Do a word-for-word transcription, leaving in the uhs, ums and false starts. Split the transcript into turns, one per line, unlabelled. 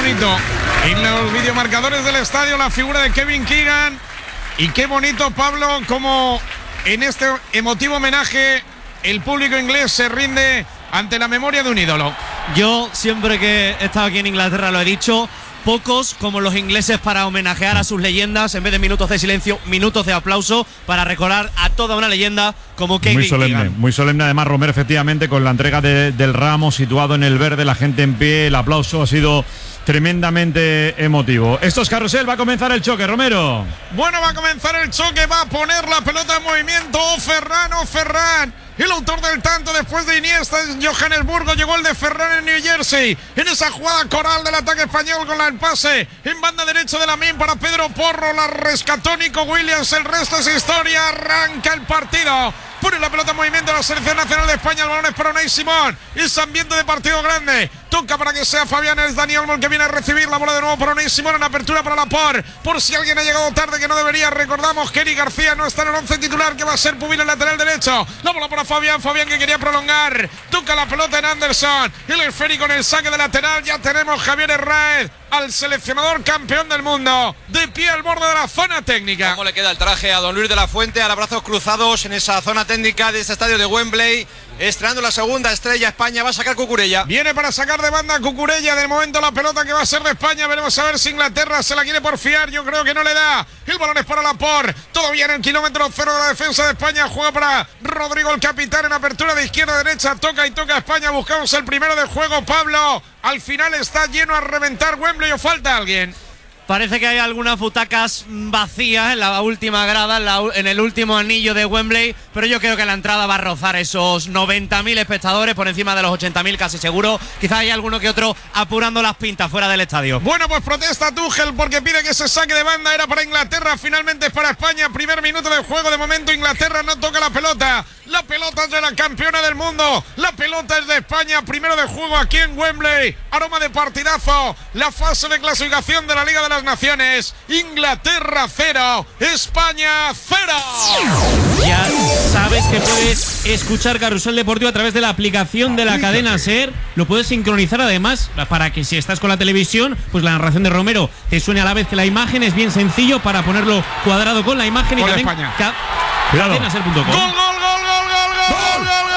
bonito. En los videomarcadores del estadio la figura de Kevin Keegan. Y qué bonito, Pablo, como en este emotivo homenaje el público inglés se rinde ante la memoria de un ídolo.
Yo siempre que he estado aquí en Inglaterra lo he dicho, pocos como los ingleses para homenajear a sus leyendas, en vez de minutos de silencio, minutos de aplauso para recordar a toda una leyenda como Kevin
Muy solemne,
Keegan.
muy solemne además, Romero, efectivamente, con la entrega de, del ramo situado en el verde, la gente en pie, el aplauso ha sido tremendamente emotivo. Esto es Carrusel, va a comenzar el choque, Romero.
Bueno, va a comenzar el choque, va a poner la pelota en movimiento Ferran o Ferran. El autor del tanto después de Iniesta en Johannesburgo, llegó el de Ferran en New Jersey. En esa jugada coral del ataque español con el pase en banda derecha de Lamine para Pedro Porro, la rescató Nico Williams, el resto es historia, arranca el partido. Pone la pelota en movimiento la selección nacional de España, el balón es para Unai Simón, es ambiente de partido grande, toca para que sea Fabián, es Dani Olmo el que viene a recibir la bola de nuevo para Unai Simón, en apertura para Laporte, por si alguien ha llegado tarde que no debería, recordamos que Eric García no está en el once titular, que va a ser Pubil el lateral derecho, la bola para Fabián, Fabián que quería prolongar, toca la pelota en Anderson, el esférico en el saque de lateral, ya tenemos Javier Herráez, al seleccionador campeón del mundo, de pie al borde de la zona técnica.
¿Cómo le queda el traje a don Luis de la Fuente, a los brazos cruzados en esa zona técnica de este estadio de Wembley? Estrenando la segunda estrella, España va a sacar Cucurella.
Viene para sacar de banda Cucurella. De momento la pelota que va a ser de España. Veremos a ver si Inglaterra se la quiere porfiar. Yo creo que no le da. El balón es para Laporte. Todavía en el kilómetro cero de la defensa de España. Juega para Rodrigo, el capitán, en apertura de izquierda a derecha. Toca y toca España. Buscamos el primero de juego, Pablo. Al final está lleno a reventar Wembley, o falta alguien.
Parece que hay algunas butacas vacías en la última grada, en, la, en el último anillo de Wembley, pero yo creo que la entrada va a rozar esos noventa mil espectadores, por encima de los ochenta mil casi seguro. Quizás hay alguno que otro apurando las pintas fuera del estadio.
Bueno, pues protesta Tuchel porque pide que se saque de banda. Era para Inglaterra, finalmente es para España. Primer minuto de juego, de momento Inglaterra no toca la pelota. La pelota es de la campeona del mundo. La pelota es de España. Primero de juego aquí en Wembley. Aroma de partidazo. La fase de clasificación de la Liga de las Naciones. Inglaterra cero, España cero.
Ya sabes que puedes escuchar Carrusel Deportivo a través de la aplicación de la cadena SER. Lo puedes sincronizar además para que si estás con la televisión, pues la narración de Romero te suene a la vez que la imagen. Es bien sencillo para ponerlo cuadrado con la imagen.
Gol
y también
España.
Ca- cadena ser punto com.
Gol, gol, gol, gol, gol, gol, gol, gol.